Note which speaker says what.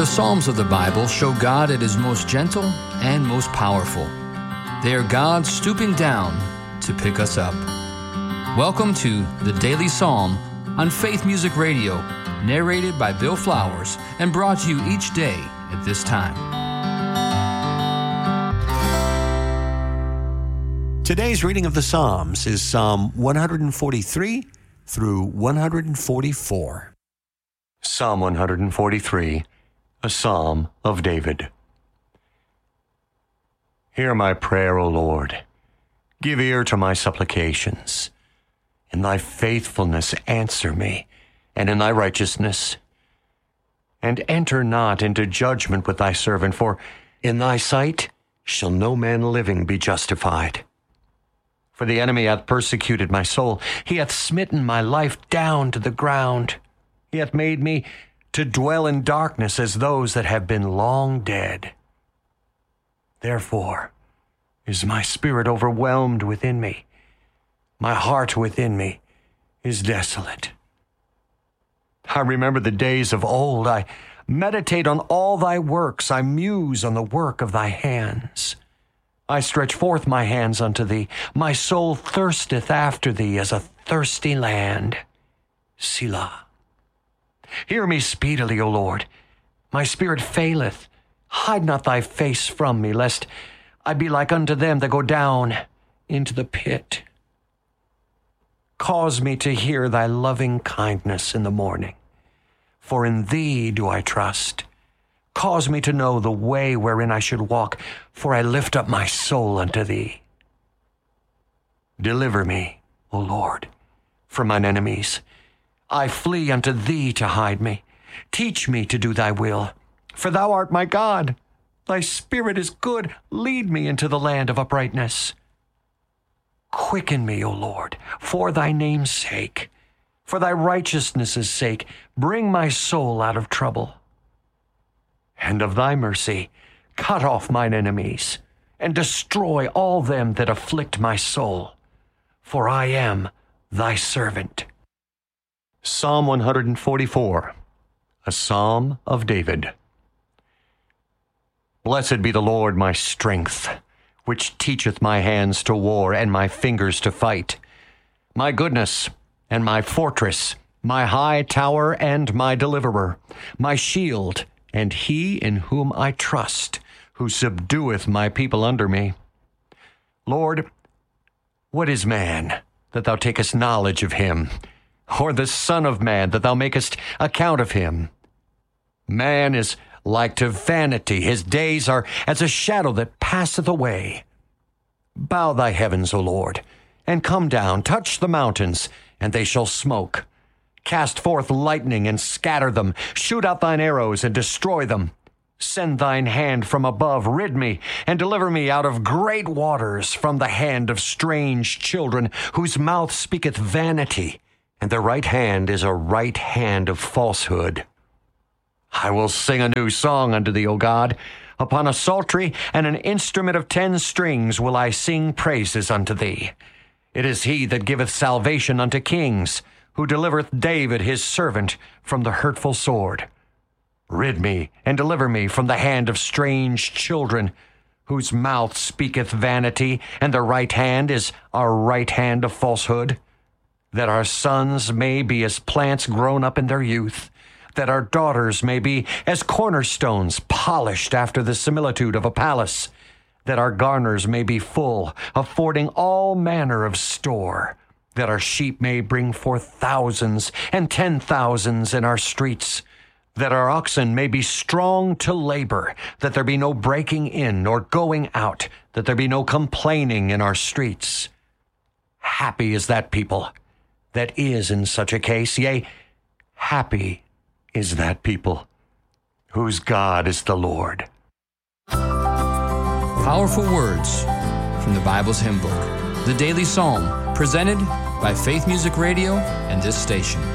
Speaker 1: The Psalms of the Bible show God at His most gentle and most powerful. They are God stooping down to pick us up. Welcome to the Daily Psalm on Faith Music Radio, narrated by Bill Flowers and brought to you each day at this time.
Speaker 2: Today's reading of the Psalms is Psalm 143 through 144. Psalm 143, a Psalm of David. Hear my prayer, O Lord. Give ear to my supplications. In thy faithfulness answer me, and in thy righteousness. And enter not into judgment with thy servant, for in thy sight shall no man living be justified. For the enemy hath persecuted my soul. He hath smitten my life down to the ground. He hath made me to dwell in darkness as those that have been long dead. Therefore is my spirit overwhelmed within me. My heart within me is desolate. I remember the days of old. I meditate on all thy works. I muse on the work of thy hands. I stretch forth my hands unto thee. My soul thirsteth after thee as a thirsty land. Selah. Hear me speedily, O Lord. My spirit faileth. Hide not thy face from me, lest I be like unto them that go down into the pit. Cause me to hear thy loving kindness in the morning, for in thee do I trust. Cause me to know the way wherein I should walk, for I lift up my soul unto thee. Deliver me, O Lord, from mine enemies. I flee unto thee to hide me. Teach me to do thy will, for thou art my God. Thy spirit is good. Lead me into the land of uprightness. Quicken me, O Lord, for thy name's sake. For thy righteousness' sake, bring my soul out of trouble. And of thy mercy, cut off mine enemies, and destroy all them that afflict my soul. For I am thy servant. Psalm 144, a Psalm of David. Blessed be the Lord my strength, which teacheth my hands to war and my fingers to fight. My goodness and my fortress, my high tower and my deliverer, my shield, and he in whom I trust, who subdueth my people under me. Lord, what is man, that thou takest knowledge of him, or the son of man, that thou makest account of him? Man is like to vanity. His days are as a shadow that passeth away. Bow thy heavens, O Lord, and come down. Touch the mountains, and they shall smoke. Cast forth lightning and scatter them. Shoot out thine arrows and destroy them. Send thine hand from above. Rid me and deliver me out of great waters, from the hand of strange children, whose mouth speaketh vanity, and their right hand is a right hand of falsehood. I will sing a new song unto thee, O God. Upon a psaltery and an instrument of 10 strings will I sing praises unto thee. It is he that giveth salvation unto kings, who delivereth David his servant from the hurtful sword. Rid me and deliver me from the hand of strange children, whose mouth speaketh vanity, and their right hand is a right hand of falsehood. That our sons may be as plants grown up in their youth, that our daughters may be as cornerstones polished after the similitude of a palace, that our garners may be full, affording all manner of store, that our sheep may bring forth thousands and 10,000s in our streets, that our oxen may be strong to labor, that there be no breaking in nor going out, that there be no complaining in our streets. Happy is that people that is in such a case, yea, happy is that people whose God is the Lord.
Speaker 1: Powerful words from the Bible's hymn book, the Daily Psalm, presented by Faith Music Radio and this station.